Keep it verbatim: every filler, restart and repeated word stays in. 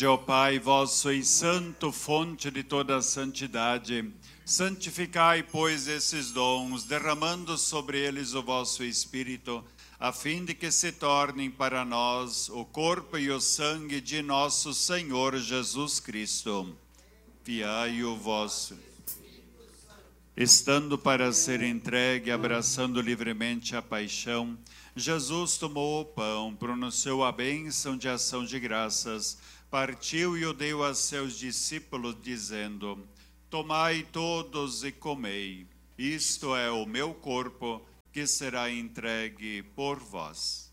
Ó Pai, vós sois santo, fonte de toda a santidade. Santificai, pois, esses dons, derramando sobre eles o vosso Espírito, a fim de que se tornem para nós o corpo e o sangue de nosso Senhor Jesus Cristo. Fiai o vosso. Estando para ser entregue, abraçando livremente a paixão, Jesus tomou o pão, pronunciou a bênção de ação de graças, partiu e o deu a seus discípulos, dizendo: Tomai todos e comei, isto é o meu corpo, que será entregue por vós.